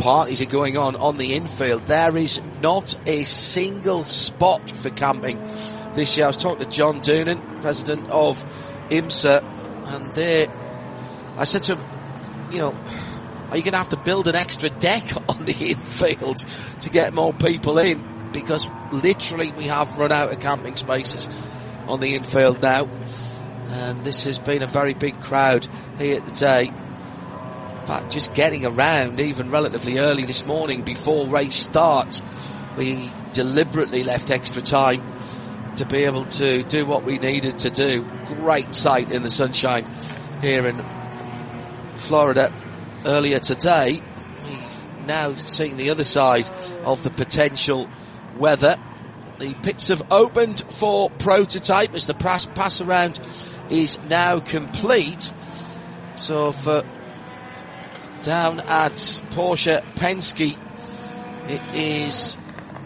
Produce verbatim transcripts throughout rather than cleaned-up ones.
parties are going on on the infield. There is not a single spot for camping this year. I was talking to John Doonan, president of IMSA, and they, I said to him, you know, are you going to have to build an extra deck on the infield to get more people in? Because literally we have run out of camping spaces on the infield now. And this has been a very big crowd here today. In fact, just getting around even relatively early this morning before race starts, we deliberately left extra time to be able to do what we needed to do. Great sight in the sunshine here in Florida earlier today. We've now seen the other side of the potential weather. The pits have opened for prototype as the pass, pass around is now complete. So for down at Porsche Penske, it is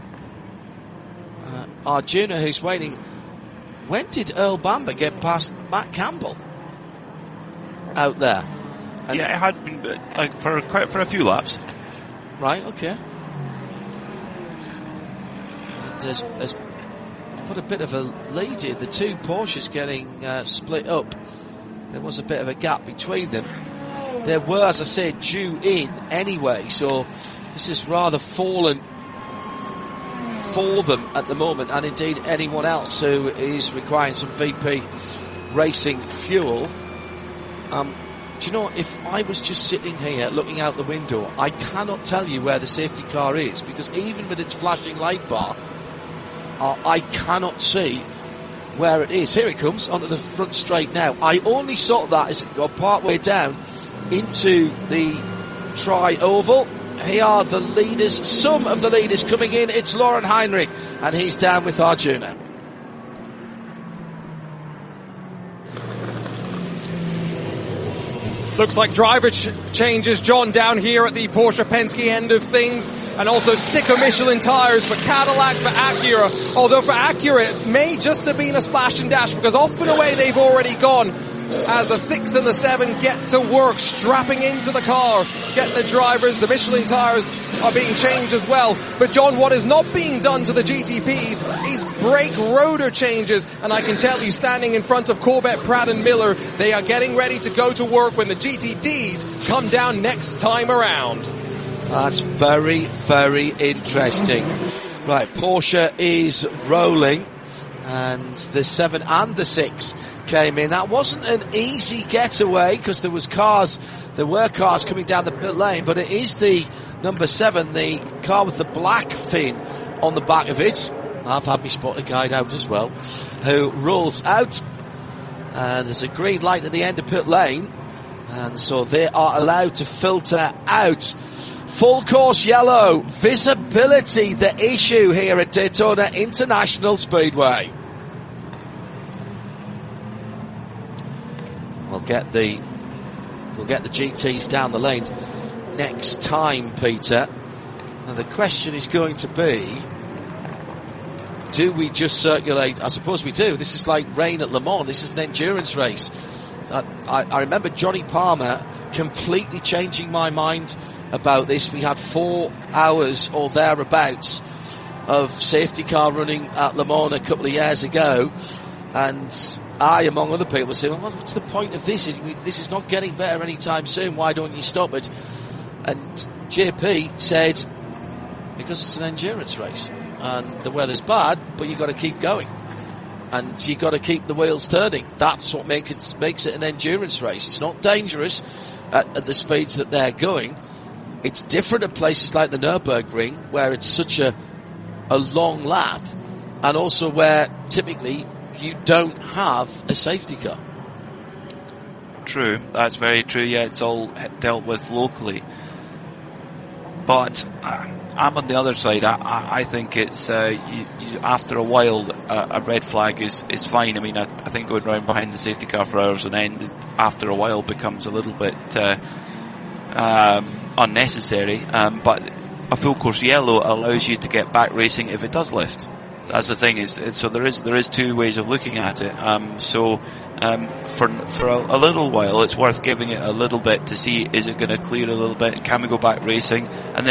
uh, Arjuna who's waiting. When did Earl Bamber get past Matt Campbell out there? And yeah, it had been uh, for quite for a few laps. Right, okay. And there's, there's put a bit of a lead in. The two Porsches getting uh, split up. There was a bit of a gap between them. There were, as I said, due in anyway, so this is rather fallen for them at the moment, and indeed anyone else who is requiring some V P racing fuel. Um, do you know, if I was just sitting here looking out the window, I cannot tell you where the safety car is, because even with its flashing light bar, uh, I cannot see where it is. Here it comes onto the front straight now. I only saw that as it got part way down into the tri-oval. Here are the leaders, some of the leaders coming in. It's Lauren Heinrich, and he's down with Arjuna. Looks like driver ch- changes, John, down here at the Porsche Penske end of things, and also sticker Michelin tyres for Cadillac, for Acura. Although for Acura, it may just have been a splash and dash, because off and away they've already gone as the six and the seven get to work, strapping into the car, getting the drivers. The Michelin tyres are being changed as well. But John, what is not being done to the G T Ps is brake rotor changes, and I can tell you, standing in front of Corvette, Pratt and Miller, they are getting ready to go to work when the G T Ds come down next time around. That's very, very interesting. Right, Porsche is rolling, and the seven and the six came in. That wasn't an easy getaway, because there was cars, there were cars coming down the pit lane, but it is the number seven, the car with the black fin on the back of it. I've had me spotter guide out as well, who rolls out, and there's a green light at the end of pit lane, and so they are allowed to filter out. Full course yellow, visibility the issue here at Daytona International Speedway. We'll get the we'll get the G Ts down the lane next time, Peter. And the question is going to be, do we just circulate? I suppose we do. This is like rain at Le Mans. This is an endurance race. I, I, I remember Johnny Palmer completely changing my mind about this. We had four hours or thereabouts of safety car running at Le Mans a couple of years ago, and I, among other people, say, well, what's the point of this? This is not getting better anytime soon. Why don't you stop it? And J P said, because it's an endurance race, and the weather's bad, but you've got to keep going, and you've got to keep the wheels turning. That's what makes it, makes it an endurance race. It's not dangerous at, at the speeds that they're going. It's different at places like the Nürburgring, where it's such a, a long lap, and also where typically you don't have a safety car. True, that's very true. Yeah, it's all dealt with locally. But uh, I'm on the other side. I, I, I think it's uh, you, you, after a while, uh, a red flag is, is fine. I mean, I, I think going round behind the safety car for hours on end, after a while, becomes a little bit uh, um, unnecessary. Um, but a full course yellow allows you to get back racing if it does lift. That's the thing, is so there is there is two ways of looking at it. Um, so um, for for a, a little while, it's worth giving it a little bit to see, is it going to clear a little bit? Can we go back racing? And then